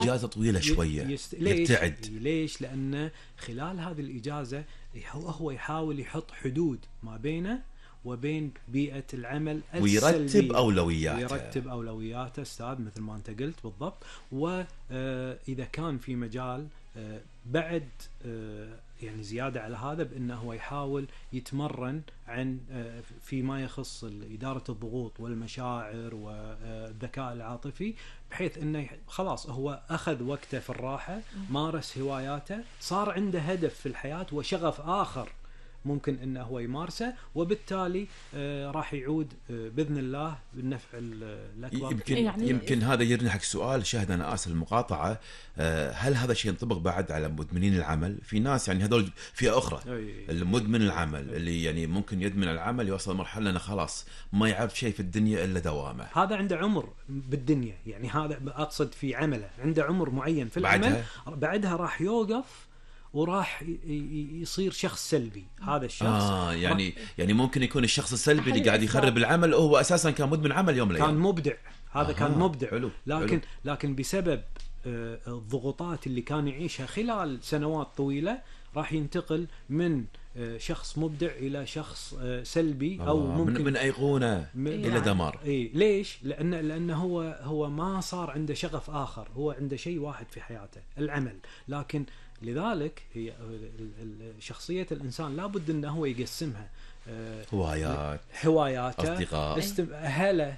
إجازة طويلة شوية يبتعد. ليش؟ لأن خلال هذه الإجازة هو يحاول يحط حدود ما بينه وبين بيئة العمل ويرتب أولوياته أستاذ، مثل ما أنت قلت بالضبط. وإذا كان في مجال بعد يعني زيادة على هذا، بأنه هو يحاول يتمرن عن فيما يخص إدارة الضغوط والمشاعر والذكاء العاطفي، بحيث أنه خلاص هو أخذ وقته في الراحة، مارس هواياته، صار عنده هدف في الحياة وشغف آخر ممكن انه هو يمارسه، وبالتالي راح يعود باذن الله بالنفع الاكبر. يمكن هذا يرني حق سؤال شهد، انا اسف المقاطعه، هل هذا الشيء ينطبق بعد على مدمنين العمل؟ في ناس يعني هذول فئه اخرى، المدمن العمل اللي يعني ممكن يدمن العمل يوصل مرحله انه خلاص ما يعرف شيء في الدنيا الا دوامه. هذا عنده عمر بالدنيا، يعني هذا اقصد في عمله عنده عمر معين في العمل، بعدها راح يوقف وراح يصير شخص سلبي. هذا الشخص يعني ممكن يكون الشخص السلبي اللي قاعد يخرب العمل وهو اساسا كان مدمن عمل يوم من الايام، كان مبدع. هذا كان مبدع. حلو. لكن بسبب الضغوطات اللي كان يعيشها خلال سنوات طويلة، راح ينتقل من شخص مبدع الى شخص سلبي، او ممكن من ايقونه الى دمار. ليش؟ لانه هو ما صار عنده شغف اخر، هو عنده شيء واحد في حياته، العمل. لكن لذلك هي شخصية الإنسان لابد أنه هو يقسمها هواياته، أصدقاء، أهله،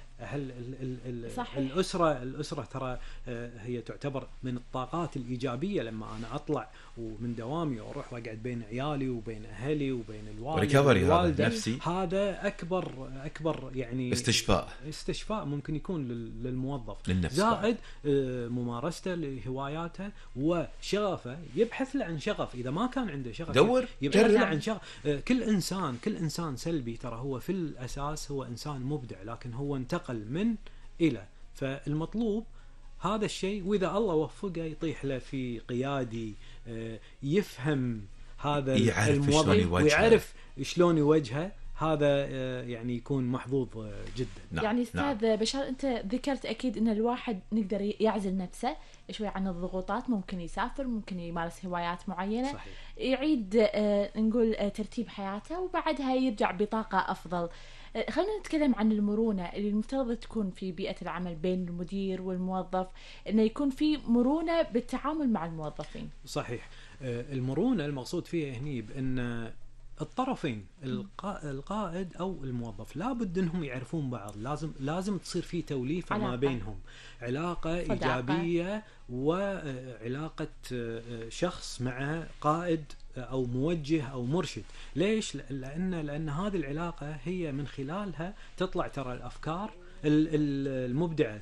الأسرة ترى هي تعتبر من الطاقات الإيجابية. لما أنا أطلع ومن دوامي وأروح وأقعد بين عيالي وبين أهلي وبين الوالد والوالدة، هذا أكبر يعني استشفاء ممكن يكون للموظف للنفس، زائد ممارسته لهواياته وشغفه، يبحث له عن شغف. إذا ما كان عنده شغف يبحث له عن شغف. كل إنسان سلبي ترى هو في الأساس هو إنسان مبدع، لكن هو انتقل من إلى. فالمطلوب هذا الشيء، وإذا الله وفقه يطيح له في قيادي يفهم هذا الموظف ويعرف شلون يوجهه، هذا يعني يكون محظوظ جدا. يعني أستاذ بشار، أنت ذكرت أكيد أن الواحد نقدر يعزل نفسه شوي عن الضغوطات، ممكن يسافر، ممكن يمارس هوايات معينة. صحيح. يعيد نقول ترتيب حياته، وبعدها يرجع بطاقة أفضل. خلينا نتكلم عن المرونة اللي المفترض تكون في بيئة العمل بين المدير والموظف، إنه يكون في مرونة بالتعامل مع الموظفين. صحيح. المرونة المقصود فيها هني بأن الطرفين، القائد أو الموظف، لابد أنهم يعرفون بعض، لازم تصير في توليفة ما بينهم، علاقة إيجابية، وعلاقة شخص مع قائد أو موجه أو مرشد. ليش؟ لأن هذه العلاقة هي من خلالها تطلع ترى الأفكار المبدعة،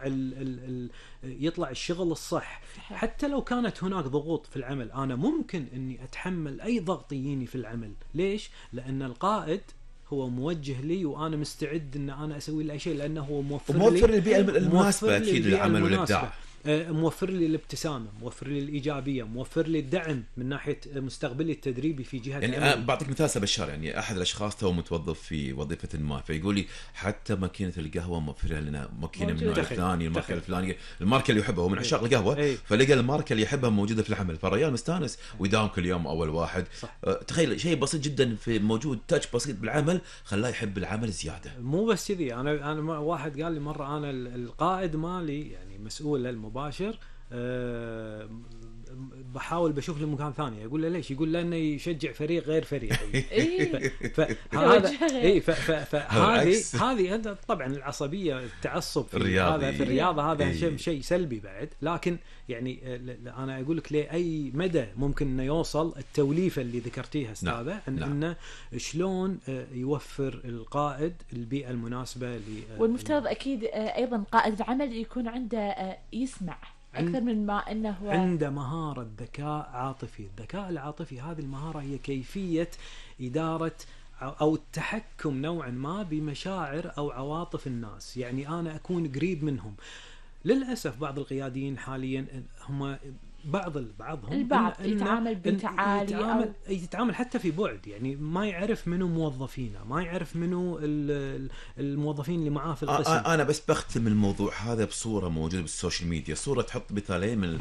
يطلع الشغل الصح. حتى لو كانت هناك ضغوط في العمل، أنا ممكن أني أتحمل أي ضغط يجيني في العمل. ليش؟ لأن القائد هو موجه لي، وأنا مستعد أن أنا أسوي له أي شيء، لأنه هو موفر لي البيئة المناسبة أكيد للعمل والإبداع، موفر لي الابتسامة، موفر لي الإيجابية، موفر لي الدعم من ناحية مستقبلي التدريبي في جهة يعني بعطيك مثال بشار. يعني أحد الأشخاص تو متوظف في وظيفة ما، فيقول لي حتى ماكينة القهوة موفرها لنا، ماكينة من النوع الفلاني، الماركة الفلانية، الماركة اللي يحبها، هو من عشاق القهوة، فلقى الماركة اللي يحبها موجودة في العمل، فالرجال مستانس ويداوم كل يوم أول واحد. تخيل شيء بسيط جدا في موجود، تاتش بسيط بالعمل خلاه يحب العمل زيادة. مو بس كذي، أنا واحد قال لي مرة، أنا القائد مالي يعني مسؤول المباشر، بحاول بشوف له مكان ثاني. يقول له ليش؟ يقول لأنه يشجع فريق غير فريقي. هذه طبعا العصبية، التعصب في الرياضة، هذا شيء سلبي بعد. لكن يعني أنا أقول لك لأي مدى ممكن إنه يوصل التوليفة اللي ذكرتيها أستاذة، إنه شلون يوفر القائد البيئة المناسبة. والمفترض أكيد أيضا قائد العمل يكون عنده يسمع أكثر من ما أنه عنده مهارة ذكاء عاطفي. الذكاء العاطفي هذه المهارة هي كيفية إدارة أو التحكم نوعا ما بمشاعر أو عواطف الناس، يعني أنا أكون قريب منهم. للأسف بعض القياديين حاليا هم بعضهم البعض يتعامل بانفعالي يتعامل حتى في بعد، يعني ما يعرف منو موظفينه، ما يعرف منو الموظفين اللي معاه في القسم. انا بس بختم الموضوع هذا بصوره موجوده بالسوشيال ميديا، صوره تحط مثالين من